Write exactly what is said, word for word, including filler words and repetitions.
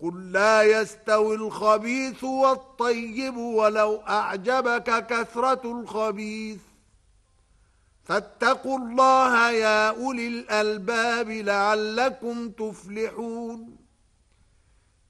قل لا يستوي الخبيث والطيب ولو أعجبك كثرة الخبيث فاتقوا الله يا أولي الألباب لعلكم تفلحون